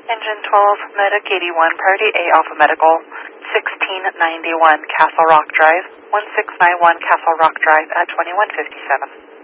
Engine 12, Medic 81, Priority A Alpha Medical, 1691 Castle Rock Drive, 1691 Castle Rock Drive at 2157.